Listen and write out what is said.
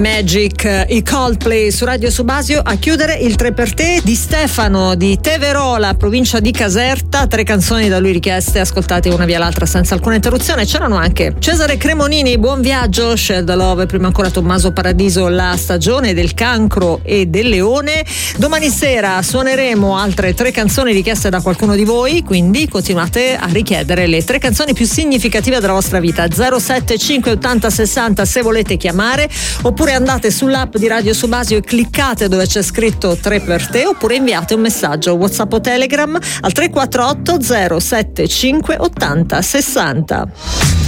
Magic, i Coldplay su Radio Subasio. A chiudere il 3 per te di Stefano di Teverola, provincia di Caserta. 3 canzoni da lui richieste, ascoltate una via l'altra senza alcuna interruzione. C'erano anche Cesare Cremonini, Buon Viaggio, Share the Love, prima ancora Tommaso Paradiso, La stagione del cancro e del leone. Domani sera suoneremo altre 3 canzoni richieste da qualcuno di voi, quindi continuate a richiedere le 3 canzoni più significative della vostra vita. 075 80 60 se volete chiamare, oppure andate sull'app di Radio Subasio e cliccate dove c'è scritto 3 per te, oppure inviate un messaggio WhatsApp o Telegram al 348 075 80 60.